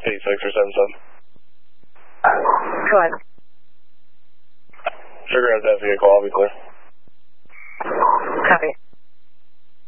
86 or 77. Go ahead. Sugar has that vehicle, I'll be clear.